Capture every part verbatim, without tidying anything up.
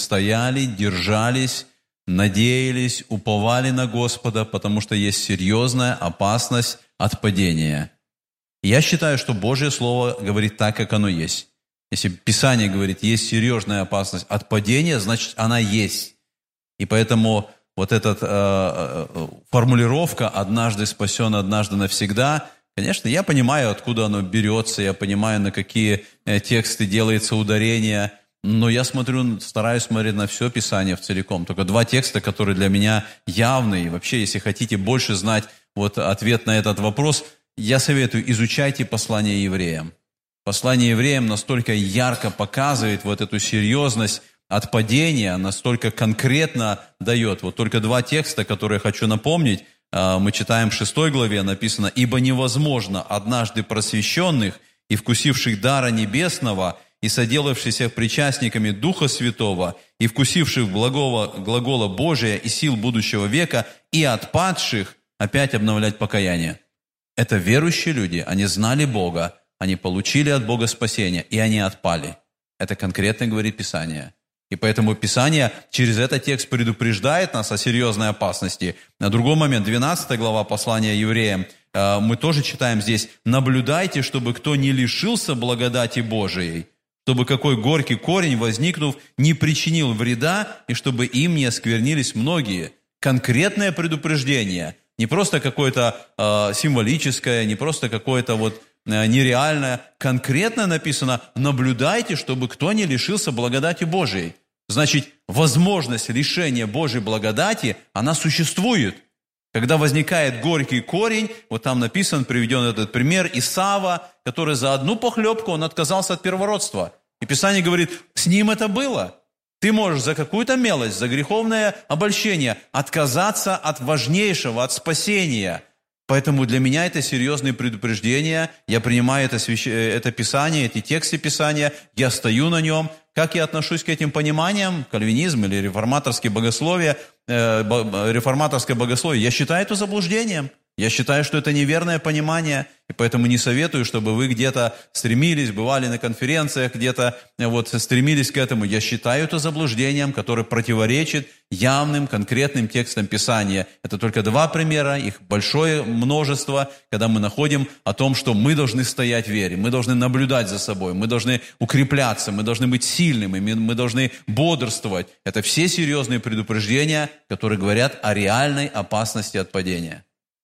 стояли, держались, надеялись, уповали на Господа, потому что есть серьезная опасность от падения. Я считаю, что Божье Слово говорит так, как оно есть. Если Писание говорит, есть серьезная опасность от падения, значит, она есть. И поэтому вот эта э, формулировка «однажды спасен, однажды навсегда», конечно, я понимаю, откуда оно берется, я понимаю, на какие э, тексты делается ударение, но я смотрю, стараюсь смотреть на все Писание в целиком. Только два текста, которые для меня явны. И вообще, если хотите больше знать вот ответ на этот вопрос, я советую, изучайте послание евреям. Послание евреям настолько ярко показывает вот эту серьезность от падения, настолько конкретно дает. Вот только два текста, которые я хочу напомнить. Мы читаем в шестой главе, написано: «Ибо невозможно однажды просвещенных и вкусивших дара небесного, и соделавшихся причастниками Духа Святого, и вкусивших благого глагола Божия и сил будущего века, и отпадших опять обновлять покаяние». Это верующие люди, они знали Бога, они получили от Бога спасение, и они отпали. Это конкретно говорит Писание. И поэтому Писание через этот текст предупреждает нас о серьезной опасности. На другой момент, двенадцатая глава послания евреям, мы тоже читаем здесь: «Наблюдайте, чтобы кто не лишился благодати Божией, чтобы какой горький корень, возникнув, не причинил вреда, и чтобы им не осквернились многие». Конкретное предупреждение, не просто какое-то э, символическое, не просто какое-то вот нереальное, конкретно написано: наблюдайте, чтобы кто не лишился благодати Божией. Значит, возможность лишения Божьей благодати, она существует. Когда возникает горький корень, вот там написан, приведен этот пример Исава, который за одну похлебку он отказался от первородства. И Писание говорит, с ним это было. Ты можешь за какую-то мелочь, за греховное обольщение отказаться от важнейшего, от спасения. Поэтому для меня это серьезные предупреждения. Я принимаю это, свящ... это Писание, эти тексты Писания, я стою на нем. Как я отношусь к этим пониманиям, кальвинизм или реформаторское богословие, э, реформаторское богословие, я считаю это заблуждением. Я считаю, что это неверное понимание, и поэтому не советую, чтобы вы где-то стремились, бывали на конференциях, где-то вот стремились к этому. Я считаю это заблуждением, которое противоречит явным, конкретным текстам Писания. Это только два примера, их большое множество, когда мы находим о том, что мы должны стоять в вере, мы должны наблюдать за собой, мы должны укрепляться, мы должны быть сильными, мы должны бодрствовать. Это все серьезные предупреждения, которые говорят о реальной опасности от падения.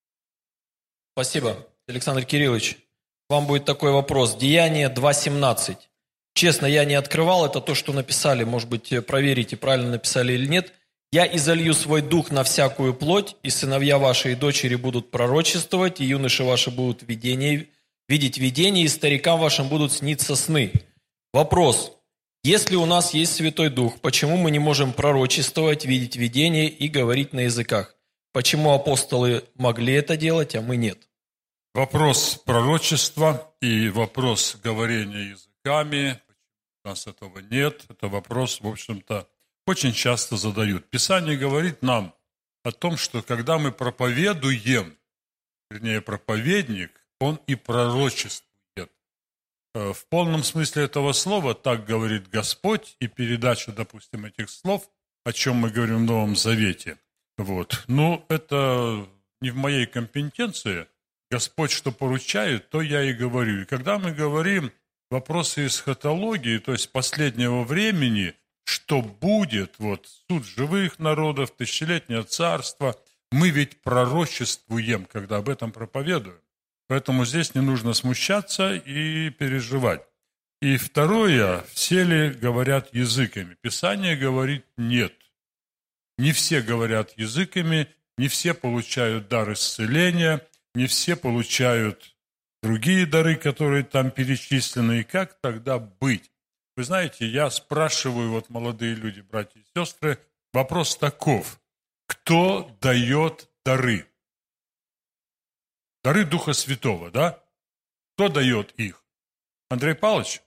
Спасибо, Александр Кириллович. Вам будет такой вопрос. Деяние два семнадцать. Честно, я не открывал, это то, что написали. Может быть, проверите, правильно написали или нет. «Я изолью свой дух на всякую плоть, и сыновья ваши и дочери будут пророчествовать, и юноши ваши будут видение, видеть видения, и старикам вашим будут сниться сны». Вопрос. Если у нас есть Святой Дух, почему мы не можем пророчествовать, видеть видения и говорить на языках? Почему апостолы могли это делать, а мы нет? Вопрос пророчества и вопрос говорения языками, у нас этого нет, это вопрос, в общем-то, очень часто задают. Писание говорит нам о том, что когда мы проповедуем, вернее, проповедник, он и пророчествует. В полном смысле этого слова так говорит Господь, и передача, допустим, этих слов, о чем мы говорим в Новом Завете. Вот. Ну, это не в моей компетенции. Господь что поручает, то я и говорю. И когда мы говорим вопросы эсхатологии, то есть последнего времени, что будет, вот, суд живых народов, тысячелетнее царство, мы ведь пророчествуем, когда об этом проповедуем. Поэтому здесь не нужно смущаться и переживать. И второе, все ли говорят языками? Писание говорит нет. Не все говорят языками, не все получают дар исцеления, не все получают другие дары, которые там перечислены. И как тогда быть? Вы знаете, я спрашиваю, вот молодые люди, братья и сестры, вопрос таков. Кто дает дары? Дары Духа Святого, да? Кто дает их? Андрей Павлович?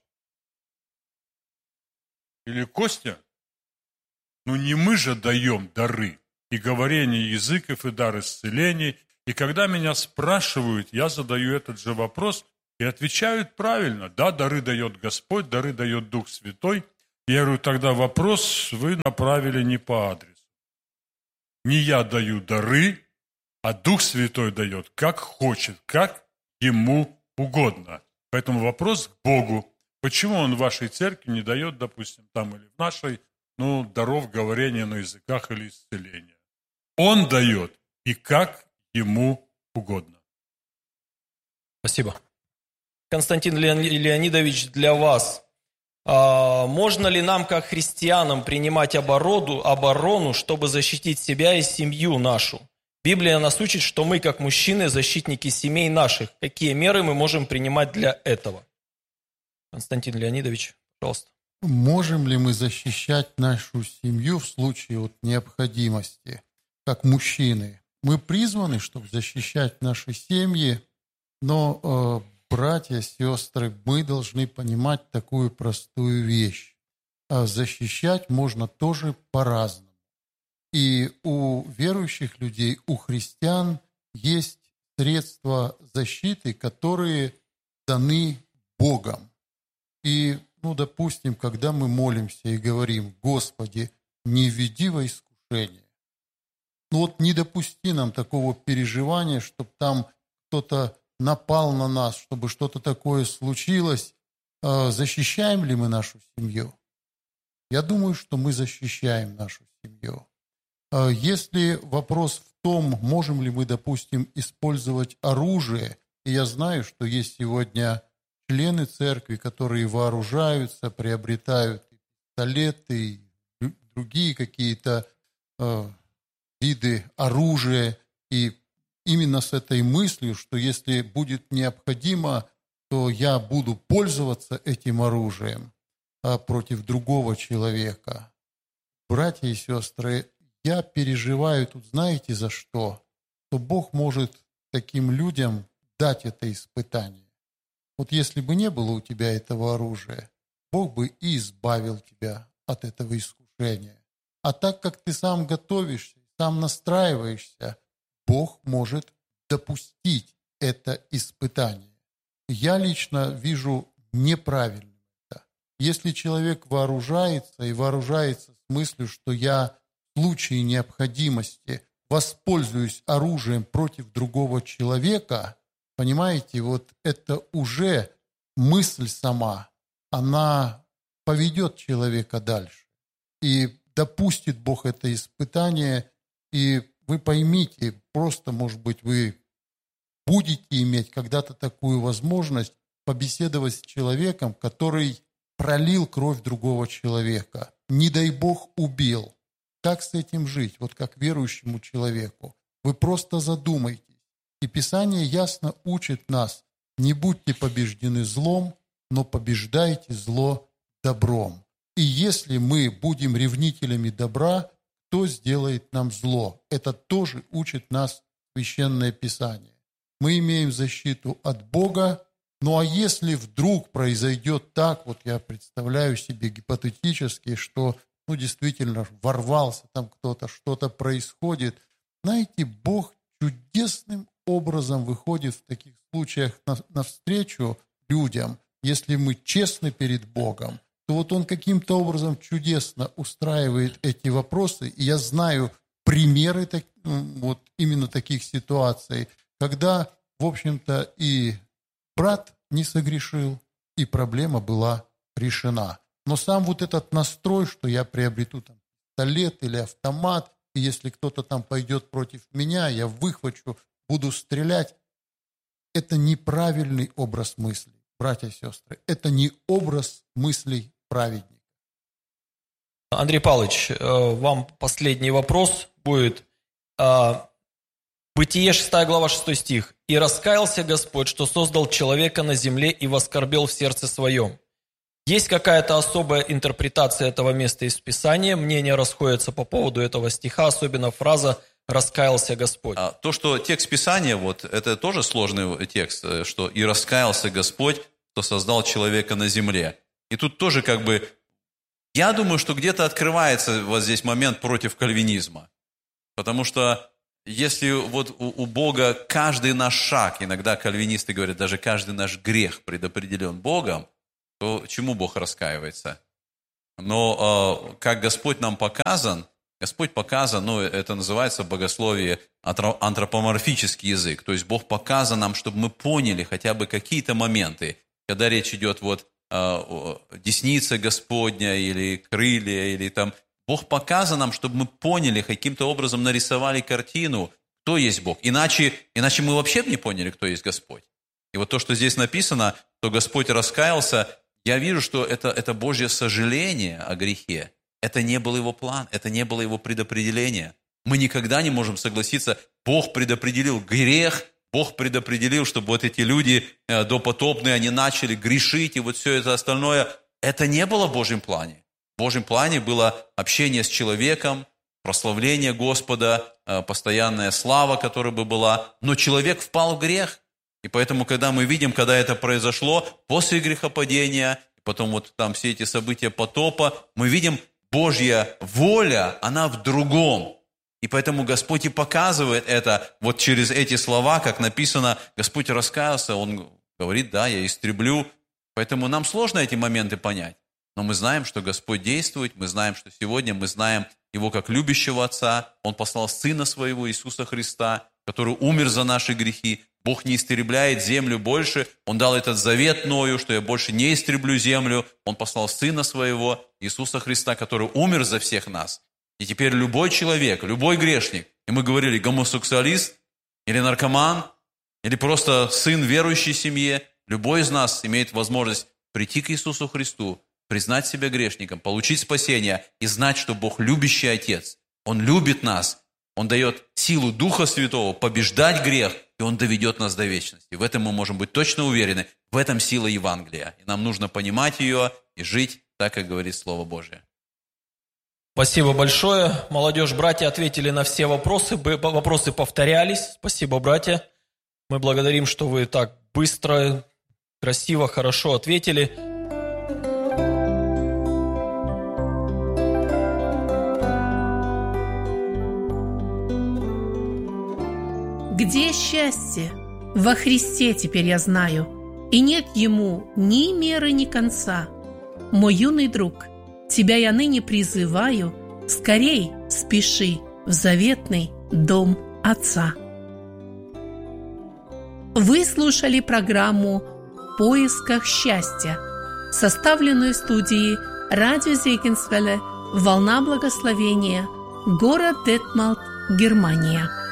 Или Костя? Ну, не мы же даем дары, и говорение языков, и дар исцелений. И когда меня спрашивают, я задаю этот же вопрос, и отвечают правильно. Да, дары дает Господь, дары дает Дух Святой. Я говорю, тогда вопрос вы направили не по адресу. Не я даю дары, а Дух Святой дает, как хочет, как ему угодно. Поэтому вопрос к Богу. Почему Он в вашей церкви не дает, допустим, там или в нашей, ну, даров говорения на языках или исцеления? Он дает, и как ему угодно. Спасибо. Константин Леонидович, для вас. А, можно ли нам, как христианам, принимать оборону, оборону, чтобы защитить себя и семью нашу? Библия нас учит, что мы, как мужчины, защитники семей наших. Какие меры мы можем принимать для этого? Константин Леонидович, пожалуйста. Можем ли мы защищать нашу семью в случае вот необходимости, как мужчины? Мы призваны, чтобы защищать наши семьи, но, э, братья, сестры, мы должны понимать такую простую вещь. Защищать можно тоже по-разному. И у верующих людей, у христиан есть средства защиты, которые даны Богом. И, ну, допустим, когда мы молимся и говорим: «Господи, не введи во искушение», ну вот не допусти нам такого переживания, чтобы там кто-то напал на нас, чтобы что-то такое случилось. Защищаем ли мы нашу семью? Я думаю, что мы защищаем нашу семью. Если вопрос в том, можем ли мы, допустим, использовать оружие, и я знаю, что есть сегодня члены церкви, которые вооружаются, приобретают пистолеты и другие какие-то э, виды оружия, и именно с этой мыслью, что если будет необходимо, то я буду пользоваться этим оружием а, против другого человека. Братья и сестры, я переживаю тут, знаете, за что? Что Бог может таким людям дать это испытание. Вот если бы не было у тебя этого оружия, Бог бы и избавил тебя от этого искушения. А так как ты сам готовишься, сам настраиваешься, Бог может допустить это испытание. Я лично вижу неправильно это. Если человек вооружается, и вооружается с мыслью, что я в случае необходимости воспользуюсь оружием против другого человека, понимаете, вот это уже мысль сама, она поведет человека дальше. И допустит Бог это испытание, и вы поймите, просто, может быть, вы будете иметь когда-то такую возможность побеседовать с человеком, который пролил кровь другого человека. Не дай Бог, убил. Как с этим жить? Вот как верующему человеку. Вы просто задумайтесь. И Писание ясно учит нас: не будьте побеждены злом, но побеждайте зло добром. И если мы будем ревнителями добра, кто сделает нам зло? Это тоже учит нас Священное Писание. Мы имеем защиту от Бога. Ну а если вдруг произойдет так, вот я представляю себе гипотетически, что ну, действительно ворвался там кто-то, что-то происходит, знаете, Бог чудесным образом выходит в таких случаях навстречу людям. Если мы честны перед Богом, то вот Он каким-то образом чудесно устраивает эти вопросы. И я знаю примеры так, вот именно таких ситуаций, когда, в общем-то, и брат не согрешил, и проблема была решена. Но сам вот этот настрой, что я приобрету там пистолет или автомат, и если кто-то там пойдет против меня, я выхвачу, буду стрелять, это неправильный образ мыслей, братья и сестры. Это не образ мыслей праведника. Андрей Павлович, вам последний вопрос будет. Бытие шестая глава шестой стих. «И раскаялся Господь, что создал человека на земле и воскорбел в сердце своем». Есть какая-то особая интерпретация этого места из Писания? Мнения расходятся по поводу этого стиха, особенно фраза «раскаялся Господь». А то, что текст Писания, вот, это тоже сложный текст, что «и раскаялся Господь, что создал человека на земле». И тут тоже как бы, я думаю, что где-то открывается вот здесь момент против кальвинизма. Потому что если вот у, у Бога каждый наш шаг, иногда кальвинисты говорят, даже каждый наш грех предопределен Богом, то чему Бог раскаивается? Но э, как Господь нам показан, Господь показан, ну, это называется в богословии антропоморфический язык. То есть Бог показан нам, чтобы мы поняли хотя бы какие-то моменты, когда речь идет вот э, десница Господня или крылья, или там. Бог показан нам, чтобы мы поняли, каким-то образом нарисовали картину, кто есть Бог. Иначе, иначе мы вообще бы не поняли, кто есть Господь. И вот то, что здесь написано, что Господь раскаялся, я вижу, что это, это Божье сожаление о грехе. Это не был Его план, это не было Его предопределение. Мы никогда не можем согласиться, Бог предопределил грех, Бог предопределил, чтобы вот эти люди допотопные, они начали грешить, и вот все это остальное. Это не было в Божьем плане. В Божьем плане было общение с человеком, прославление Господа, постоянная слава, которая бы была. Но человек впал в грех. И поэтому, когда мы видим, когда это произошло, после грехопадения, потом вот там все эти события потопа, мы видим, Божья воля, она в другом. И поэтому Господь и показывает это вот через эти слова, как написано, Господь раскаялся, Он говорит, да, я истреблю. Поэтому нам сложно эти моменты понять. Но мы знаем, что Господь действует, мы знаем, что сегодня мы знаем Его как любящего Отца. Он послал Сына Своего, Иисуса Христа, который умер за наши грехи. Бог не истребляет землю больше. Он дал этот завет Ною, что я больше не истреблю землю. Он послал Сына Своего, Иисуса Христа, который умер за всех нас. И теперь любой человек, любой грешник, и мы говорили, гомосексуалист или наркоман, или просто сын верующей семье, любой из нас имеет возможность прийти к Иисусу Христу, признать себя грешником, получить спасение и знать, что Бог любящий Отец. Он любит нас. Он дает силу Духа Святого побеждать грех, и Он доведет нас до вечности. В этом мы можем быть точно уверены. В этом сила Евангелия. И нам нужно понимать ее и жить так, как говорит Слово Божие. Спасибо большое. Молодежь, братья ответили на все вопросы. Вопросы повторялись. Спасибо, братья. Мы благодарим, что вы так быстро, красиво, хорошо ответили. Где счастье? Во Христе теперь я знаю, и нет ему ни меры, ни конца. Мой юный друг, тебя я ныне призываю, скорей спеши в заветный дом Отца. Вы слушали программу «В поисках счастья», составленную в студии радио Зегенсвелле, «Волна благословения», город Детмалт, Германия.